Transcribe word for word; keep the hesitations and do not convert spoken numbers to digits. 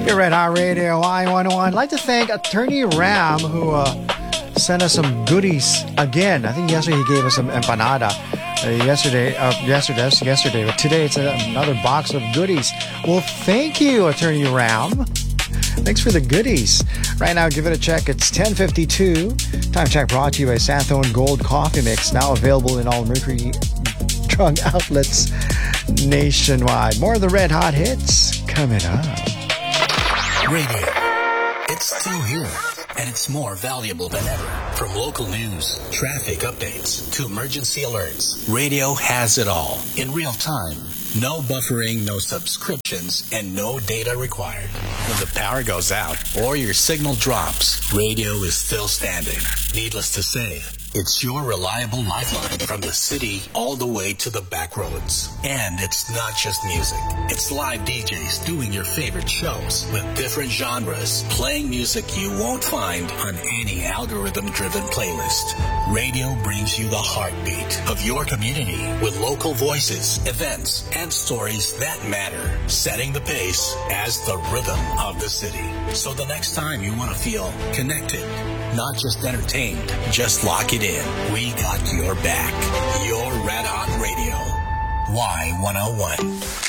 You're Red Hot Radio, I one oh one. I'd like to thank Attorney Ram, who uh, sent us some goodies again. I think yesterday he gave us some empanada. Uh, yesterday, uh, yesterday, yesterday, but today it's a, another box of goodies. Well, thank you, Attorney Ram. Thanks for the goodies. Right now, give it a check. It's ten fifty-two. Time check brought to you by Santhone Gold Coffee Mix, now available in all Mercury drug outlets nationwide. More of the Red Hot hits coming up. Radio. It's still here, and it's more valuable than ever. From local news, traffic updates, to emergency alerts, radio has it all in real time. No buffering, no subscriptions, and no data required. When the power goes out or your signal drops, radio is still standing. Needless to say, it's your reliable lifeline from the city all the way to the back roads. And it's not just music. It's live D Js doing your favorite shows with different genres, playing music you won't find on any algorithm-driven playlist. Radio brings you the heartbeat of your community with local voices, events, and stories that matter, setting the pace as the rhythm of the city. So the next time you want to feel connected, not just entertained, just lock it in. We got your back. Your Red Hot Radio. Y one oh one.